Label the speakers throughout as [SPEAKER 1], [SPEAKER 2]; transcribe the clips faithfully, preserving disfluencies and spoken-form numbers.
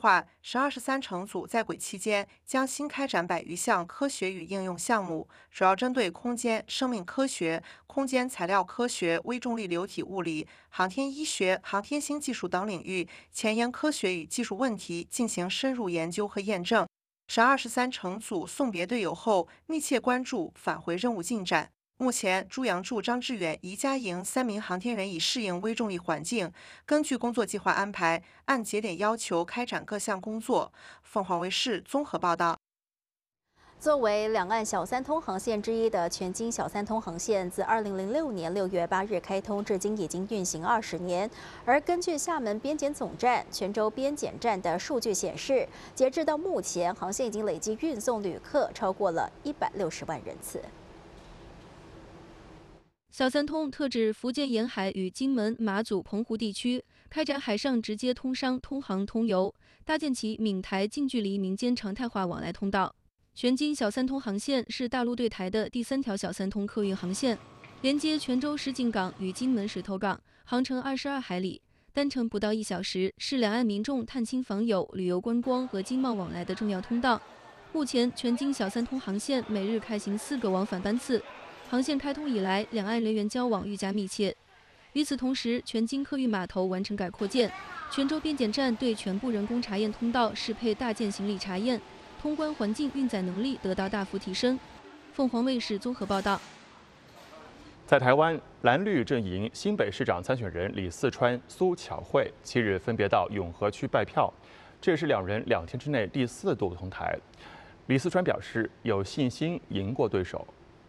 [SPEAKER 1] 划，十二十三乘组在轨期间将新开展百余项科学与应用项目，主要针对空间、生命科学、空间材料科学、微重力流体物理、航天医学、航天新技术等领域前沿科学与技术问题进行深入研究和验证。十二十三乘组送别队友后，密切关注返回任务进展。目前，朱阳柱、张志远、宜家营三名航天员已适应微重力环境，根据工作计划安排，按节点要求开展各项工作。凤凰卫视综合报道。
[SPEAKER 2] 作为两岸小三通航线之一的全经小三通航线，自二零零六年六月八日开通，至今已经运行二十年。而根据厦门边检总站、泉州边检站的数据显示，截至到目前，航线已经累计运送旅客超过了一百六十万人次。
[SPEAKER 3] 小三通特指福建沿海与金门、马祖、澎湖地区开展海上直接通商、通航、通邮，搭建起闽台近距离民间常态化往来通道。全经小三通航线是大陆对台的第三条小三通客运航线，连接泉州石井港与金门石头港，航程二十二海里，单程不到一小时，是两岸民众探亲访友、旅游观光和经贸往来的重要通道。目前，全经小三通航线每日开行四个往返班次。航线开通以来，两岸人员交往愈加密切。与此同时，全经客运码头完成改扩建，泉州边检站对全部人工查验通道适配大件行李查验，通关环境运载能力得到大幅提升。凤凰卫视综合报道。
[SPEAKER 4] 在台湾，蓝绿阵营新北市长参选人李四川、苏巧慧七日分别到永和区拜票，这也是两人两天之内第四度同台。李四川表示有信心赢过对手。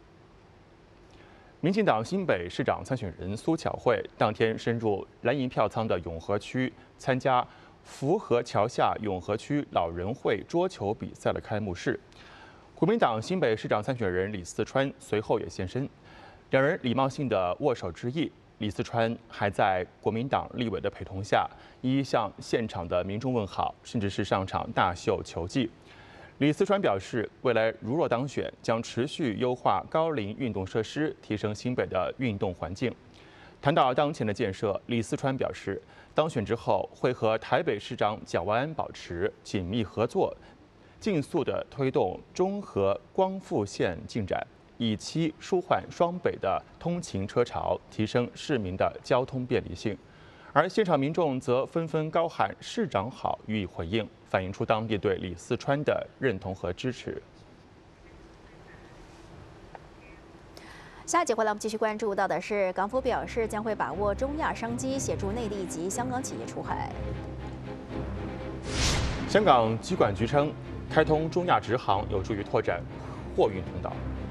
[SPEAKER 4] 民进党新北市长参选人苏巧慧当天深入蓝营票仓的永和区，参加福和桥下永和区老人会桌球比赛的开幕式。国民党新北市长参选人李四川随后也现身，两人礼貌性的握手致意。李四川还在国民党立委的陪同下，一一向现场的民众问好，甚至是上场大秀球技。李四川表示，未来如若当选，将持续优化高龄运动设施，提升新北的运动环境。谈到当前的建设，李四川表示，当选之后会和台北市长蒋万安保持紧密合作，尽速地推动中和光复线进展，以期舒缓双北的通勤车潮，提升市民的交通便利性。而现场民众则纷纷高喊“市长好”予以回应，反映出当地对李四川的认同和支持。
[SPEAKER 2] 下一节回来，我们继续关注到的是，港府表示将会把握中亚商机，协助内地及香港企业出海。
[SPEAKER 4] 香港机管局称，开通中亚直航有助于拓展货运通道。